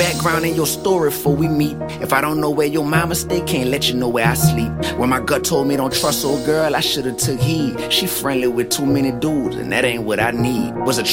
background in your story before we meet. If I don't know where your mama stay, can't let you know where I sleep. When my gut told me don't trust old girl, I should've took heed. She friendly with too many dudes, and that ain't what I need. Was a